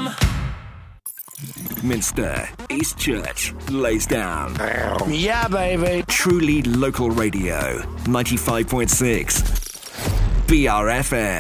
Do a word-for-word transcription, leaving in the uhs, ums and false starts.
com. Minster, East Church, lays down. Yeah, baby. Truly local radio, ninety-five point six B R F M.